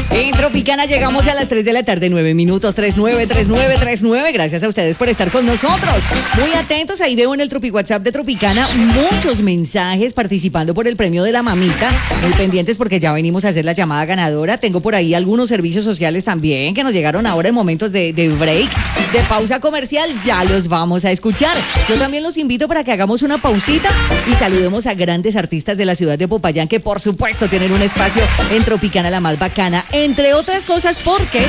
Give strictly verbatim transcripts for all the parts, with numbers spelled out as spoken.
En Tropicana llegamos a las tres de la tarde, nueve minutos, tres nueve tres nueve tres nueve. Gracias a ustedes por estar con nosotros. Muy atentos, ahí veo en el Tropi WhatsApp de Tropicana muchos mensajes participando por el premio de la mamita. Muy pendientes porque ya venimos a hacer la llamada ganadora. Tengo por ahí algunos servicios sociales también que nos llegaron ahora en momentos de, de break, de pausa comercial. Ya los vamos a escuchar. Yo también los invito para que hagamos una pausita y saludemos a grandes artistas de la ciudad de Popayán que por supuesto tienen un espacio en Tropicana la más bacana. Entre otras cosas porque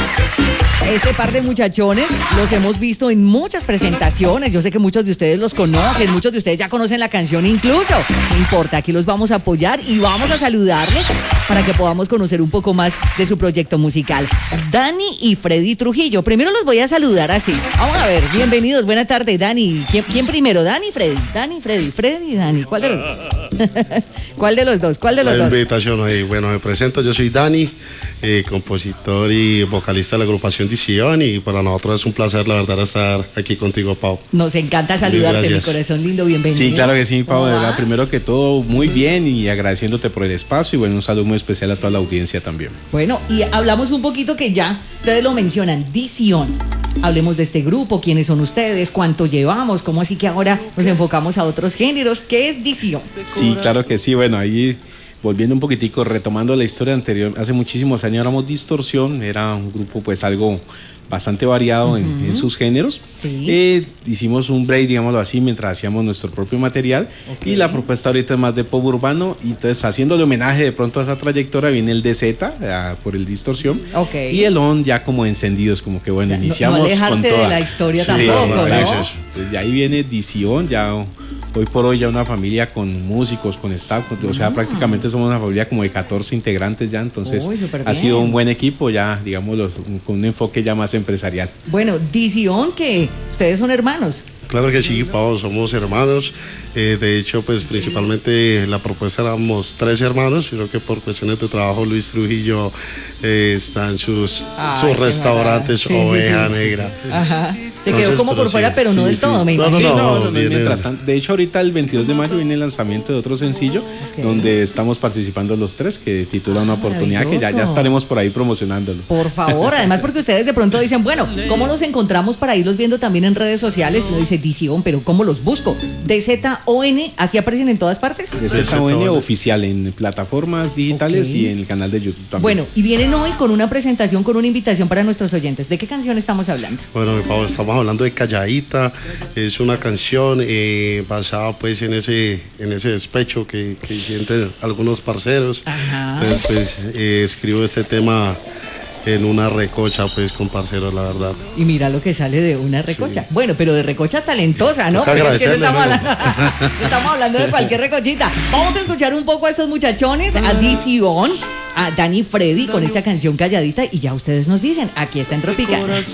este par de muchachones los hemos visto en muchas presentaciones. Yo sé que muchos de ustedes los conocen, muchos de ustedes ya conocen la canción incluso. No importa, aquí los vamos a apoyar y vamos a saludarles para que podamos conocer un poco más de su proyecto musical. Dani y Freddy Trujillo. Primero los voy a saludar así. Vamos a ver, bienvenidos, buena tarde, Dani. ¿Quién, quién primero? ¿Dani, Freddy? Dani, Freddy, Freddy, Dani. ¿Cuál de los dos? ¿Cuál de los dos? ¿Cuál de los la dos? invitación hoy. Bueno, me presento, yo soy Dani, eh, compositor y vocalista de la agrupación Dision, y para nosotros es un placer, la verdad, estar aquí contigo, Pau. Nos encanta saludarte, mi corazón lindo, bienvenido. Sí, claro que sí, Pau, de verdad, primero que todo, muy bien y agradeciéndote por el espacio y bueno, un saludo muy especial a toda la audiencia también. Bueno, y hablamos un poquito que ya ustedes lo mencionan, Dision. Hablemos de este grupo, quiénes son ustedes, cuánto llevamos, cómo así que ahora nos enfocamos a otros géneros. ¿Qué es Dision? Sí, claro que sí, bueno, ahí volviendo un poquitico, retomando la historia anterior, hace muchísimos años éramos Distorsión, era un grupo pues algo bastante variado uh-huh. en, en sus géneros. Sí. Eh, hicimos un break, digámoslo así, mientras hacíamos nuestro propio material. Okay. Y la propuesta ahorita es más de pop urbano. Y entonces, haciéndole homenaje de pronto a esa trayectoria, viene el D Z uh, por el Distorsión. Okay. Y el On ya como encendidos, como que bueno, o sea, iniciamos. No, no alejarse con toda. de la historia sí, tampoco, ¿no? ¿no? Desde ahí viene Dision, ya hoy por hoy ya una familia con músicos, con staff, o sea, ah. prácticamente somos una familia como de catorce integrantes ya, entonces Uy, ha sido un buen equipo ya, digamos, con un enfoque ya más empresarial. Bueno, Dision, que ustedes son hermanos. Claro que sí, Pau, somos hermanos. Eh, de hecho, pues principalmente la propuesta éramos tres hermanos, sino que por cuestiones de trabajo Luis Trujillo eh, está en sus, Ay, sus restaurantes sí, Oveja sí, sí. Negra. Ajá. Se Entonces, quedó como por fuera, sí, pero no sí, del sí. todo, me imagino. No, no, no, no, no mientras tanto. De hecho, ahorita el veintidós de mayo viene el lanzamiento de otro sencillo, okay. donde estamos participando los tres, que titula Una Oportunidad, que ya, ya estaremos por ahí promocionándolo. Por favor, además porque ustedes de pronto dicen, bueno, ¿cómo los encontramos para irlos viendo también en redes sociales? Y uno dice, Dision, pero ¿cómo los busco? D Z O N, ¿así aparecen en todas partes? D Z O N oficial en plataformas digitales okay. y en el canal de YouTube también. Bueno, y vienen hoy con una presentación, con una invitación para nuestros oyentes. ¿De qué canción estamos hablando? Bueno, mi Pablo, estamos hablando de Calladita. Es una canción eh, basada pues en ese, en ese despecho que, que sienten algunos parceros. Ajá. Entonces, pues, eh, escribo este tema en una recocha, pues, con parceros, la verdad. Y mira lo que sale de una recocha. Sí. Bueno, pero de recocha talentosa, ¿no? Agradecerle, estamos, hablando, estamos hablando de cualquier recochita. Vamos a escuchar un poco a estos muchachones, a Dision, a Dani y Freddy con esta canción Calladita, y ya ustedes nos dicen, aquí está en Tropicana.